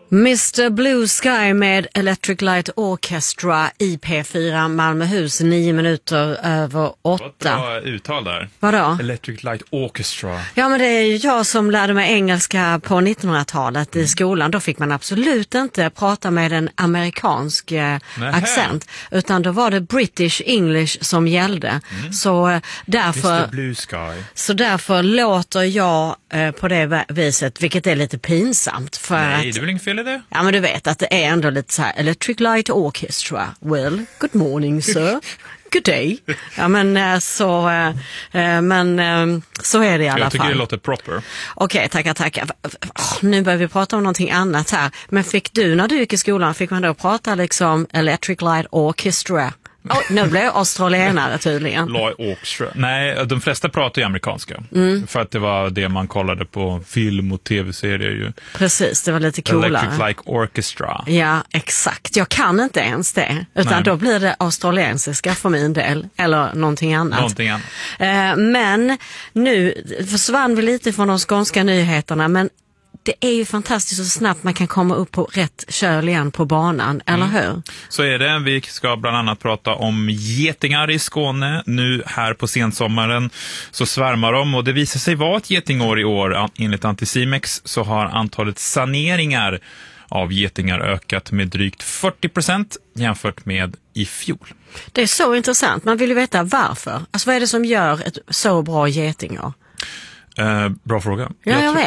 Mr Blue Sky med Electric Light Orchestra i P4 Malmöhus 9 minuter över 8. Vad bra uttal där. Vadå? Electric Light Orchestra. Ja, men det är ju jag som lärde mig engelska på 1900-talet i skolan. Då fick man absolut inte prata med en amerikansk accent, utan då var det British English som gällde. Så därför Mr Blue Sky. Så därför låter jag på det viset, vilket är lite pinsamt. För Nej, att, det är väl inget fel i det? ja, men du vet att det är ändå lite så här Electric Light Orchestra. Well, good morning sir. Good day. Ja, men så är det i alla fall. Jag tycker det låter proper. Okej, tackar. Nu börjar vi prata om någonting annat här. Men fick du, när du gick i skolan, fick man då prata liksom Electric Light Orchestra? Nu blev jag australienare tydligen. Light Orchestra. Nej, de flesta pratar ju amerikanska. För att det var det man kollade på film och tv-serier ju. Precis, det var lite coolare. Electric Light Orchestra. Ja, exakt. Jag kan inte ens det. Utan då blir det australiensiska för min del. Eller någonting annat. Men nu försvann vi lite från de skånska nyheterna. Men det är ju fantastiskt så snabbt man kan komma upp på rätt köl igen på banan, eller hur? Så är det. Vi ska bland annat prata om getingar i Skåne. Nu här på sensommaren så svärmar de, och det visar sig vara ett getingår i år. Enligt Anticimex så har antalet saneringar av getingar ökat med drygt 40% jämfört med i fjol. Det är så intressant. Man vill ju veta varför. Alltså vad är det som gör ett så bra getingår? Bra fråga. Ja, jag vet.